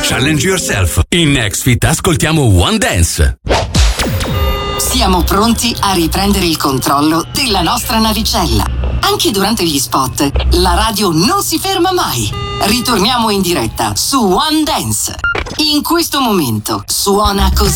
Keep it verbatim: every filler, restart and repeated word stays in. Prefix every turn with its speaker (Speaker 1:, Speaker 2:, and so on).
Speaker 1: Challenge yourself. In Nextfit ascoltiamo One Dance.
Speaker 2: Siamo pronti a riprendere il controllo della nostra navicella. Anche durante gli spot, la radio non si ferma mai. Ritorniamo in diretta su One Dance. In questo momento suona così.